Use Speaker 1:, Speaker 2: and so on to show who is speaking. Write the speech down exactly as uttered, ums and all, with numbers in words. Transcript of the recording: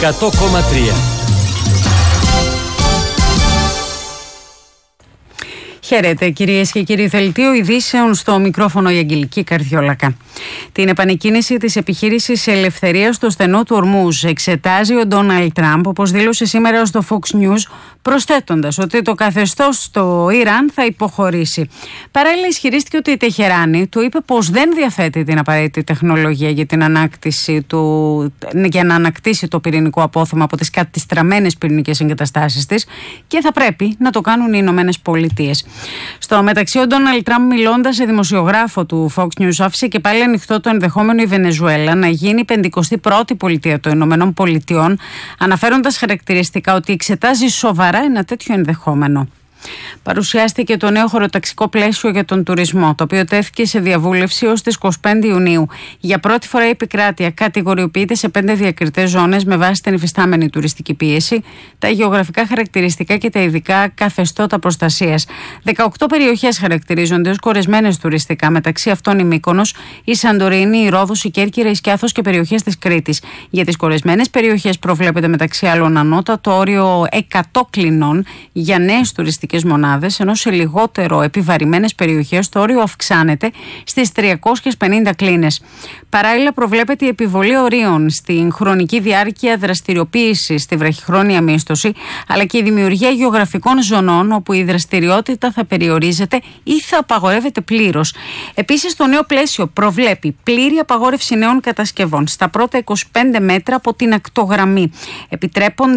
Speaker 1: εκατό κόμμα τρία.
Speaker 2: Χαίρετε κυρίες και κύριοι, δελτίο ειδήσεων στο μικρόφωνο η Αγγελική Καρδιόλακα. Την επανεκκίνηση της επιχείρησης ελευθερίας στο στενό του Ορμούζ εξετάζει ο Ντόναλντ Τραμπ, όπως δήλωσε σήμερα στο Fox News, προσθέτοντας ότι το καθεστώς στο Ιράν θα υποχωρήσει. Παράλληλα, ισχυρίστηκε ότι η Τεχεράνη του είπε πως δεν διαθέτει την απαραίτητη τεχνολογία για, την ανάκτηση του, για να ανακτήσει το πυρηνικό απόθεμα από τις κατεστραμμένες πυρηνικές εγκαταστάσεις της και θα πρέπει να το κάνουν οι Ηνωμένες Πολιτείες. Στο μεταξύ, ο Ντόναλντ Τραμπ, μιλώντας σε δημοσιογράφο του Fox News, άφησε και πάλι ανοιχτό το ενδεχόμενο η Βενεζουέλα να γίνει η πενηκοστή πρώτη πολιτεία των Ηνωμένων Πολιτειών, αναφέροντας χαρακτηριστικά ότι εξετάζει σοβαρά ένα τέτοιο ενδεχόμενο. Παρουσιάστηκε το νέο χωροταξικό πλαίσιο για τον τουρισμό, το οποίο τέθηκε σε διαβούλευση ως τις εικοστή πέμπτη Ιουνίου. Για πρώτη φορά η επικράτεια κατηγοριοποιείται σε πέντε διακριτές ζώνες με βάση την υφιστάμενη τουριστική πίεση, τα γεωγραφικά χαρακτηριστικά και τα ειδικά καθεστώτα προστασίας. δεκαοκτώ περιοχές χαρακτηρίζονται ως κορεσμένες τουριστικά, μεταξύ αυτών η Μύκονος, η Σαντορίνη, η Ρόδος, η Κέρκυρα, η Σκιάθος και περιοχές της Κρήτης. Για τις κορεσμένες περιοχές προβλέπεται μεταξύ άλλων ανώτατο όριο εκατό κλινών για νέες τουριστικές μονάδες, ενώ σε λιγότερο επιβαρημένες περιοχές το όριο αυξάνεται στις τριακόσιες πενήντα κλίνες. Παράλληλα, προβλέπεται η επιβολή ορίων στην χρονική διάρκεια δραστηριοποίησης, στη βραχυχρόνια μίσθωση, αλλά και η δημιουργία γεωγραφικών ζωνών όπου η δραστηριότητα θα περιορίζεται ή θα απαγορεύεται πλήρως. Επίσης, το νέο πλαίσιο προβλέπει πλήρη απαγόρευση νέων κατασκευών στα πρώτα είκοσι πέντε μέτρα από την ακτογραμμή. Επιτρέπονται